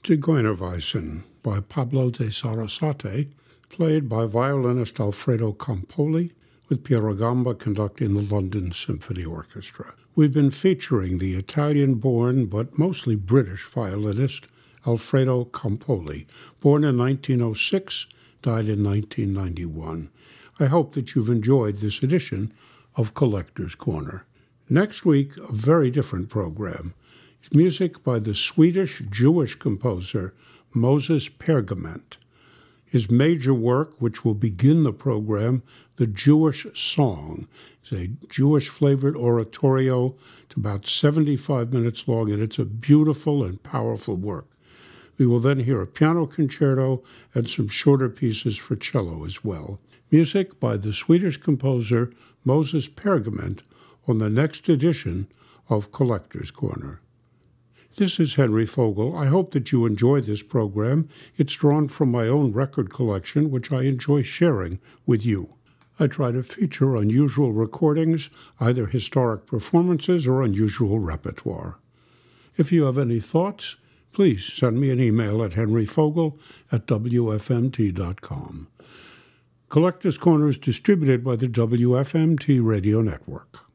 Zigeunerweisen by Pablo de Sarasate, played by violinist Alfredo Campoli, with Piero Gamba conducting the London Symphony Orchestra. We've been featuring the Italian-born but mostly British violinist Alfredo Campoli, born in 1906, died in 1991. I hope that you've enjoyed this edition of Collector's Corner. Next week, a very different program. Music by the Swedish Jewish composer Moses Pergament. His major work, which will begin the program, The Jewish Song, is a Jewish-flavored oratorio. It's about 75 minutes long, and it's a beautiful and powerful work. We will then hear a piano concerto and some shorter pieces for cello as well. Music by the Swedish composer Moses Pergament on the next edition of Collector's Corner. This is Henry Fogel. I hope that you enjoy this program. It's drawn from my own record collection, which I enjoy sharing with you. I try to feature unusual recordings, either historic performances or unusual repertoire. If you have any thoughts, please send me an email at henryfogel@wfmt.com. Collector's Corner is distributed by the WFMT Radio Network.